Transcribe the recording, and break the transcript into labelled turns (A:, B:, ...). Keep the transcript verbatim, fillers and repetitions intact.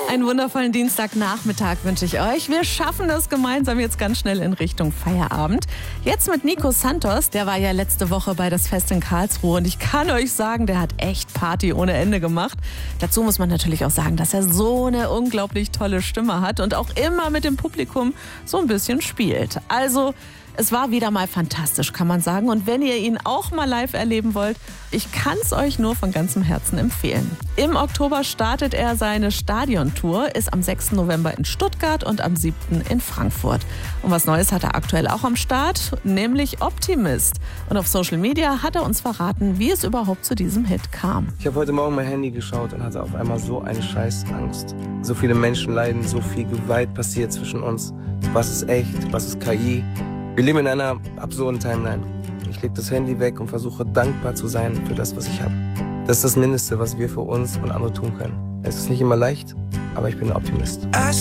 A: Einen wundervollen Dienstagnachmittag wünsche ich euch. Wir schaffen das gemeinsam jetzt ganz schnell in Richtung Feierabend. Jetzt mit Nico Santos, der war ja letzte Woche bei das Fest in Karlsruhe und ich kann euch sagen, der hat echt Party ohne Ende gemacht. Dazu muss man natürlich auch sagen, dass er so eine unglaublich tolle Stimme hat und auch immer mit dem Publikum so ein bisschen spielt. Also es war wieder mal fantastisch, kann man sagen. Und wenn ihr ihn auch mal live erleben wollt, ich kann es euch nur von ganzem Herzen empfehlen. Im Oktober startet er seine Stadiontour, ist am sechsten November in Stuttgart und am siebten in Frankfurt. Und was Neues hat er aktuell auch am Start, nämlich Optimist. Und auf Social Media hat er uns verraten, wie es überhaupt zu diesem Hit kam.
B: Ich habe heute Morgen mein Handy geschaut und hatte auf einmal so eine Scheißangst. So viele Menschen leiden, so viel Gewalt passiert zwischen uns. Was ist echt, was ist K I? Wir leben in einer absurden Timeline. Ich lege das Handy weg und versuche dankbar zu sein für das, was ich habe. Das ist das Mindeste, was wir für uns und andere tun können. Es ist nicht immer leicht, aber ich bin ein Optimist.